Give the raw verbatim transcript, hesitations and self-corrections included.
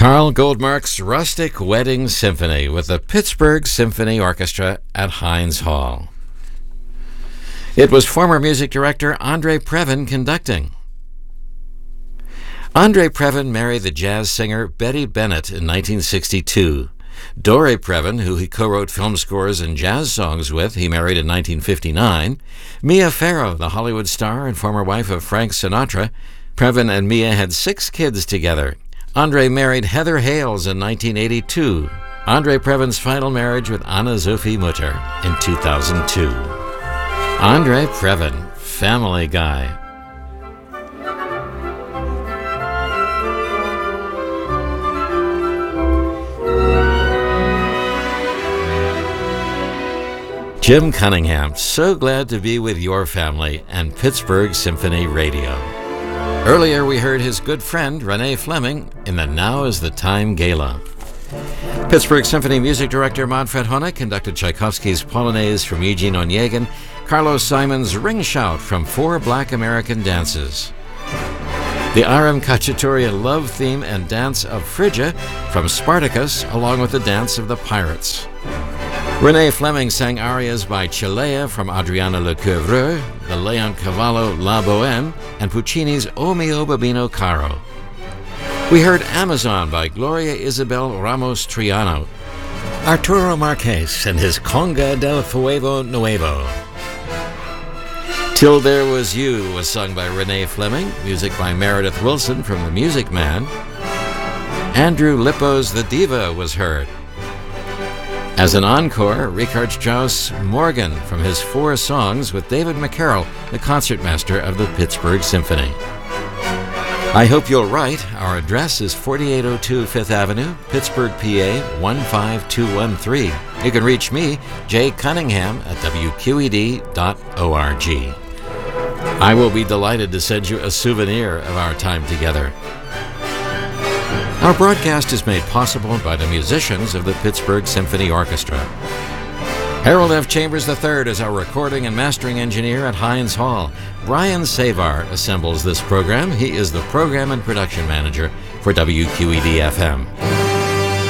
Carl Goldmark's Rustic Wedding Symphony with the Pittsburgh Symphony Orchestra at Heinz Hall. It was former music director Andre Previn conducting. Andre Previn married the jazz singer Betty Bennett in nineteen sixty-two. Dore Previn, who he co-wrote film scores and jazz songs with, he married in nineteen fifty-nine. Mia Farrow, the Hollywood star and former wife of Frank Sinatra. Previn and Mia had six kids together. Andre married Heather Hales in nineteen eighty-two. Andre Previn's final marriage with Anna Sophie Mutter in two thousand two. Andre Previn, Family Guy. Jim Cunningham, so glad to be with your family and Pittsburgh Symphony Radio. Earlier we heard his good friend Renee Fleming in the Now is the Time Gala. Pittsburgh Symphony music director Manfred Honeck conducted Tchaikovsky's Polonaise from Eugene Onegin, Carlos Simon's Ring Shout from Four Black American Dances, the Aram Khachaturian love theme and dance of Phrygia from Spartacus, along with the dance of the Pirates. Renee Fleming sang arias by Chelea from Adriana Lecouvreur, the Leoncavallo La Bohème, and Puccini's O mio Babino Caro. We heard Amazon by Gloria Isabel Ramos Triano, Arturo Marquez and his Conga del Fuego Nuevo. Till There Was You was sung by Renee Fleming, music by Meredith Wilson from The Music Man. Andrew Lippo's The Diva was heard. As an encore, Richard Strauss Morgan from his Four Songs with David McCarroll, the concertmaster of the Pittsburgh Symphony. I hope you'll write. Our address is forty-eight oh two Fifth Avenue, Pittsburgh, P A one five two one three. You can reach me, Jay Cunningham, at W Q E D dot org. I will be delighted to send you a souvenir of our time together. Our broadcast is made possible by the musicians of the Pittsburgh Symphony Orchestra. Harold F. Chambers the third is our recording and mastering engineer at Heinz Hall. Brian Savar assembles this program. He is the program and production manager for W Q E D F M.